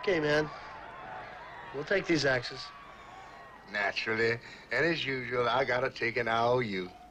Okay, man. We'll take these axes. Naturally. And as usual, I gotta take an IOU.